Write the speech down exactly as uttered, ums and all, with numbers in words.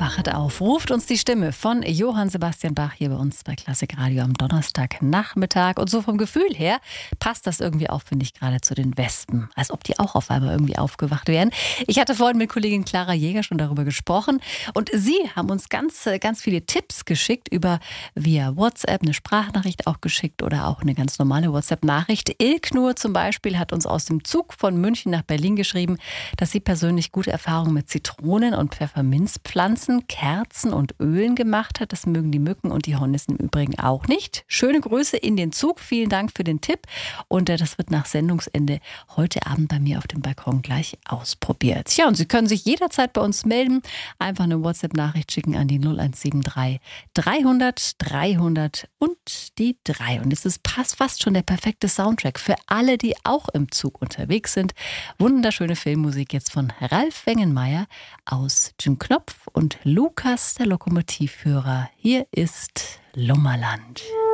Wachet auf, ruft uns die Stimme von Johann Sebastian Bach hier bei uns bei Klassik Radio am Donnerstagnachmittag. Und so vom Gefühl her passt das irgendwie auch, finde ich, gerade zu den Wespen. Als ob die auch auf einmal irgendwie aufgewacht wären. Ich hatte vorhin mit Kollegin Clara Jäger schon darüber gesprochen. Und Sie haben uns ganz, ganz viele Tipps geschickt über via WhatsApp, eine Sprachnachricht auch geschickt oder auch eine ganz normale WhatsApp-Nachricht. Ilknur zum Beispiel hat uns aus dem Zug von München nach Berlin geschrieben, dass sie persönlich gute Erfahrungen mit Zitronen und Pfefferminzpflanzen, Kerzen und Ölen gemacht hat. Das mögen die Mücken und die Hornissen im Übrigen auch nicht. Schöne Grüße in den Zug. Vielen Dank für den Tipp. Und äh, das wird nach Sendungsende heute Abend bei mir auf dem Balkon gleich ausprobiert. Ja, und Sie können sich jederzeit bei uns melden. Einfach eine WhatsApp-Nachricht schicken an die null eins sieben drei dreihundert dreihundert und die drei. Und es ist fast schon der perfekte Soundtrack für alle, die auch im Zug unterwegs sind. Wunderschöne Filmmusik jetzt von Ralf Wengenmeier aus Jim Knopf und Lukas, der Lokomotivführer. Hier ist Lummerland.